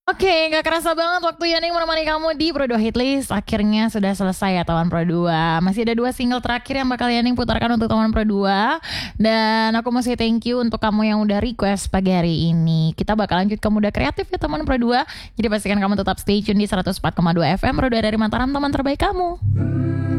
Oke, gak kerasa banget waktu Yaning menemani kamu di Pro 2 Hitlist. Akhirnya sudah selesai ya Taman Pro 2. Masih ada 2 single terakhir yang bakal Yaning putarkan untuk Taman Pro 2. Dan aku mau say thank you untuk kamu yang udah request pagi hari ini. Kita bakal lanjut ke Muda Kreatif ya Taman Pro 2. Jadi pastikan kamu tetap stay tune di 104,2 FM Pro 2 dari Mataram, teman terbaik kamu.